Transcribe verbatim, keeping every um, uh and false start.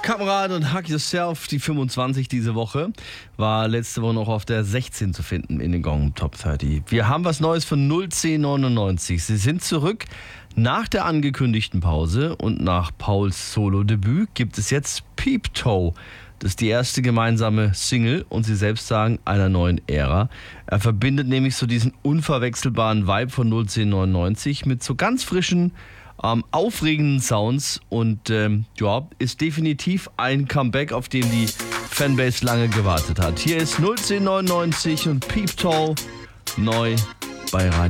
Kamerad und Hug Yourself, die fünfundzwanzig diese Woche, war letzte Woche noch auf der sechzehn zu finden in den Gong Top dreißig. Wir haben was Neues von null zehn neunundneunzig. Sie sind zurück nach der angekündigten Pause und nach Pauls Solo-Debüt gibt es jetzt Peep Toe. Das ist die erste gemeinsame Single und sie selbst sagen, einer neuen Ära. Er verbindet nämlich so diesen unverwechselbaren Vibe von null zehn neunundneunzig mit so ganz frischen, ähm, aufregenden Sounds und ähm, ja, ist definitiv ein Comeback, auf dem die Fanbase lange gewartet hat. Hier ist null zehn neunundneunzig und Peep Toe neu bei Radio.